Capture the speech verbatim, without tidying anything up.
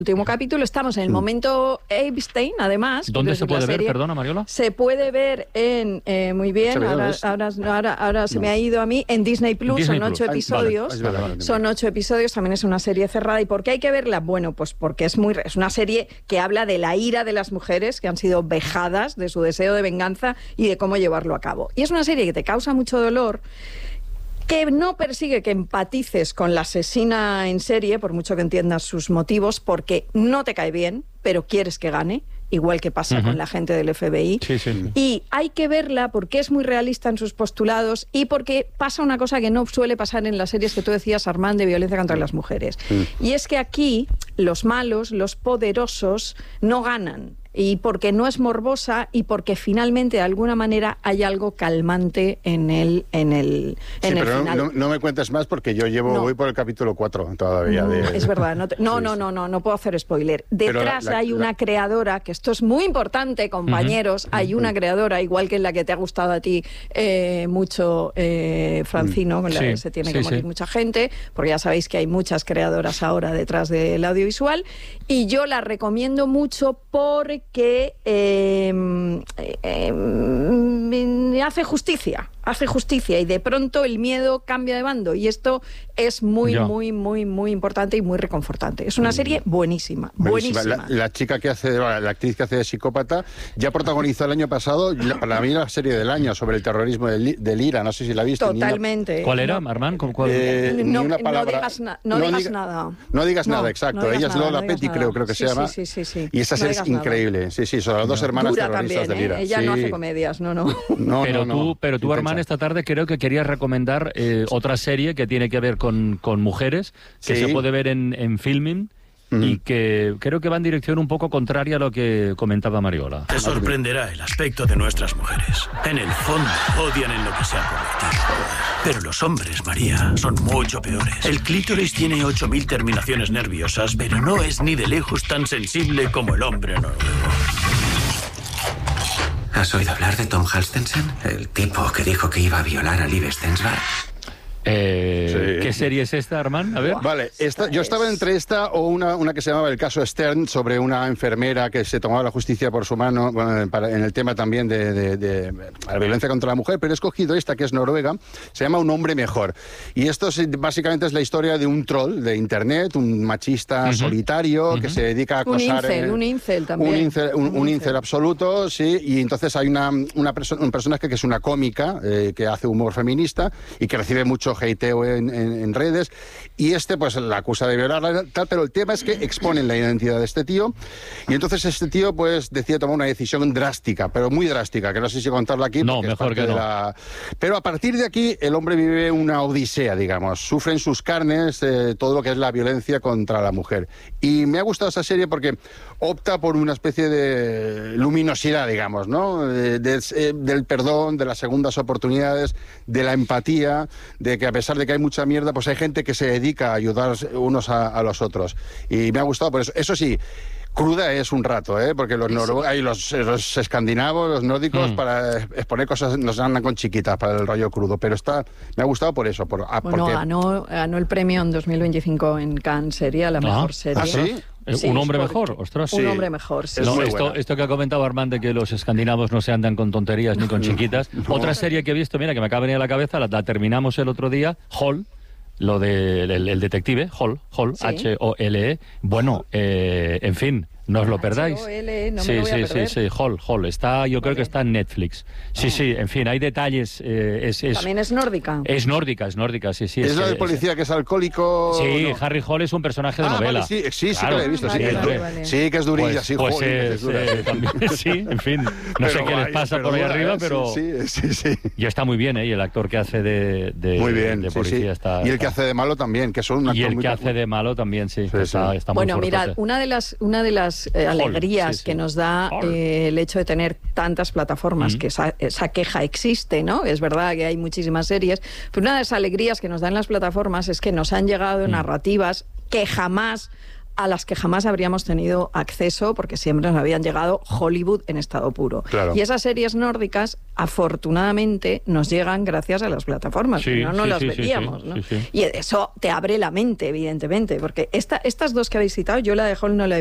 Último capítulo, estamos en el momento Epstein, además. ¿Dónde se puede ver, perdona, Mariola? Se puede ver en, eh, muy bien, ahora, ahora, ahora, ahora se no. me ha ido a mí, en Disney Plus, Disney son ocho Plus. episodios, Ay, vale, vale, vale, son ocho episodios, también es una serie cerrada. ¿Y por qué hay que verla? Bueno, pues porque es muy es una serie que habla de la ira de las mujeres que han sido vejadas, de su deseo de venganza y de cómo llevarlo a cabo. Y es una serie que te causa mucho dolor, que no persigue que empatices con la asesina en serie, por mucho que entiendas sus motivos, porque no te cae bien, pero quieres que gane, igual que pasa uh-huh. con la gente del F B I. Sí, sí. Y hay que verla porque es muy realista en sus postulados y porque pasa una cosa que no suele pasar en las series que tú decías, Armand, de violencia contra las mujeres. Uh-huh. Y es que aquí los malos, los poderosos, no ganan. Y porque no es morbosa y porque finalmente de alguna manera hay algo calmante en el en el en sí, el pero final. No, no me cuentes más porque yo llevo no. voy por el capítulo cuatro todavía. No, de... Es verdad, no, te, no, sí, no, no, no, no puedo hacer spoiler. Detrás la, la, hay una la... creadora, que esto es muy importante, compañeros, uh-huh. hay una creadora, igual que en la que te ha gustado a ti eh, mucho, eh, Francino, con la sí, que se tiene sí, que morir sí. mucha gente, porque ya sabéis que hay muchas creadoras ahora detrás del audiovisual, y yo la recomiendo mucho porque que eh, eh, me hace justicia, hace justicia y de pronto el miedo cambia de bando y esto es muy, Yo. muy, muy, muy importante y muy reconfortante. Es una serie buenísima, buenísima. buenísima. La, la chica que hace, la actriz que hace de psicópata, ya protagonizó el año pasado, para mí la serie del año sobre el terrorismo del, del IRA, no sé si la viste. Totalmente. Ni, ¿Cuál era, Armand? ¿Cuál? Eh, no, ni una palabra. No digas, na, no no digas diga, nada. No digas no, nada, exacto. No Ella es Lola no Petty, nada. creo, creo que sí, se llama. Sí, sí, sí, sí. Y esa serie no es increíble. Nada. Sí, sí, son las dos no. hermanas Dura terroristas también, del IRA. ¿eh? Ella sí. no hace comedias, no, no. no pero, no, tú, no. pero tú, Armand, esta tarde creo que querías recomendar eh, otra serie que tiene que ver con, con mujeres, que sí. se puede ver en, en Filmin. Mm. Y que creo que va en dirección un poco contraria a lo que comentaba Mariola. Te sorprenderá el aspecto de nuestras mujeres. En el fondo, odian en lo que se han convertido. Pero los hombres, María, son mucho peores. El clítoris tiene ocho mil terminaciones nerviosas, pero no es ni de lejos tan sensible como el hombre noruego. ¿Has oído hablar de Tom Halstensen? El tipo que dijo que iba a violar a Liv Stensberg. Eh, sí. ¿Qué serie es esta, Armand? A ver. Vale, esta, yo estaba entre esta o una, una que se llamaba El caso Stern, sobre una enfermera que se tomaba la justicia por su mano, bueno, para, en el tema también de, de, de la violencia contra la mujer, pero he escogido esta que es noruega, se llama Un hombre mejor. Y esto es, básicamente es la historia de un troll de internet, un machista uh-huh. solitario uh-huh. que se dedica a acosar... Un incel, eh, un incel también. Un incel, un, un incel. incel absoluto, sí, y entonces hay una, una perso- un personaje que es una cómica, eh, que hace humor feminista y que recibe mucho hateo en, en, en redes, y este pues la acusa de violarla, tal, pero el tema es que exponen la identidad de este tío, y entonces este tío pues decide tomar una decisión drástica, pero muy drástica, que no sé si contarla aquí. No, mejor que no. La... Pero a partir de aquí el hombre vive una odisea, digamos, sufre en sus carnes eh, todo lo que es la violencia contra la mujer. Y me ha gustado esa serie porque opta por una especie de luminosidad, digamos, ¿no? De, de, de, del perdón, de las segundas oportunidades, de la empatía, de que a pesar de que hay mucha mierda, pues hay gente que se dedica a ayudar unos a, a los otros. Y me ha gustado por eso. Eso sí, cruda es un rato, ¿eh? Porque los noruegos, hay los, los escandinavos, los nórdicos, mm. para exponer cosas nos andan con chiquitas para el rollo crudo. Pero está, me ha gustado por eso. Por, ah, bueno, porque... ganó, ganó el premio en dos mil veinticinco en Cannes, sería la mejor ah, serie. ¿Ah, sí? Sí, un hombre mejor, ostras. Un sí. hombre mejor, sí. No, esto, esto que ha comentado Armand de que los escandinavos no se andan con tonterías ni con chiquitas. No. Otra serie que he visto, mira, que me acaba de venir a la cabeza, la, la terminamos el otro día, Hall, lo del de, el, el detective, Hall, Hall, ¿sí? H O L E. Bueno, eh, en fin, no os lo perdáis. H O L E, no sí, me lo voy sí, a perder. sí, sí, Hall, Hall. Está, yo vale. creo que está en Netflix. Sí, ah. sí, en fin, hay detalles. Eh, es, es, También es nórdica. Es nórdica, es nórdica, sí, sí. ¿Es, es la que, del policía es, que es alcohólico? Sí, no. Harry Hall es un personaje de ah, novela. Vale, sí, sí, sí, claro. que lo he visto. Vale, sí, vale, que, vale. sí, que es durilla, pues, sí, pues joder, es, eh, también, sí, en fin. No pero sé qué les pasa por ahí arriba, eh, pero... Sí, sí, sí. Y está muy bien, ¿eh? Y el actor que hace de, de, muy bien, de sí, policía sí. está... Y el está... que hace de malo también, que son un actor Y el muy... que hace de malo también, sí, sí, está, sí. está muy Bueno, fuerte. mirad, una de las, una de las eh, alegrías sí, sí. que nos da eh, el hecho de tener tantas plataformas, mm. que esa, esa queja existe, ¿no? Es verdad que hay muchísimas series, pero una de las alegrías que nos dan las plataformas es que nos han llegado mm. narrativas que jamás a las que jamás habríamos tenido acceso porque siempre nos habían llegado Hollywood en estado puro. Claro. Y esas series nórdicas, afortunadamente, nos llegan gracias a las plataformas, Sí, si no, no sí, las sí, veríamos. sí, ¿no? sí, sí. Y eso te abre la mente, evidentemente, porque esta, estas dos que habéis citado, yo la de Hall no la he